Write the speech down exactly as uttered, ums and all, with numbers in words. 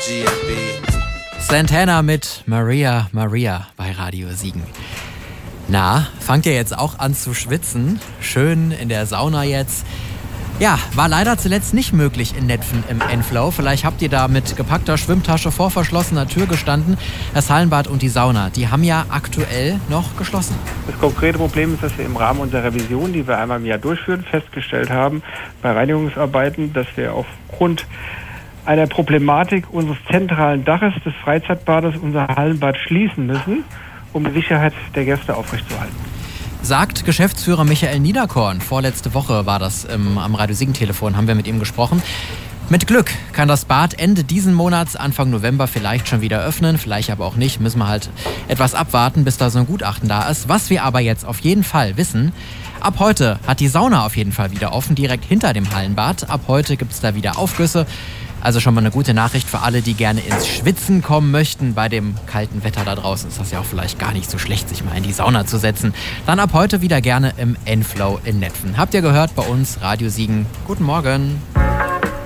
G M B. Santana mit Maria Maria bei Radio Siegen. Na, fangt ihr jetzt auch an zu schwitzen? Schön in der Sauna jetzt. Ja, war leider zuletzt nicht möglich in Netphen im Enflow. Vielleicht habt ihr da mit gepackter Schwimmtasche vor verschlossener Tür gestanden. Das Hallenbad und die Sauna, die haben ja aktuell noch geschlossen. Das konkrete Problem ist, dass wir im Rahmen unserer Revision, die wir einmal im Jahr durchführen, festgestellt haben, bei Reinigungsarbeiten, dass wir aufgrund einer Problematik unseres zentralen Daches des Freizeitbades unser Hallenbad schließen müssen, um die Sicherheit der Gäste aufrechtzuerhalten. Sagt Geschäftsführer Michael Niederkorn. Vorletzte Woche war das ähm, am Radio Siegen-Telefon, haben wir mit ihm gesprochen. Mit Glück kann das Bad Ende diesen Monats, Anfang November vielleicht schon wieder öffnen, vielleicht aber auch nicht. Müssen wir halt etwas abwarten, bis da so ein Gutachten da ist. Was wir aber jetzt auf jeden Fall wissen, ab heute hat die Sauna auf jeden Fall wieder offen, direkt hinter dem Hallenbad. Ab heute gibt es da wieder Aufgüsse. Also schon mal eine gute Nachricht für alle, die gerne ins Schwitzen kommen möchten. Bei dem kalten Wetter da draußen ist das ja auch vielleicht gar nicht so schlecht, sich mal in die Sauna zu setzen. Dann ab heute wieder gerne im Enflow in Netphen. Habt ihr gehört bei uns, Radio Siegen. Guten Morgen.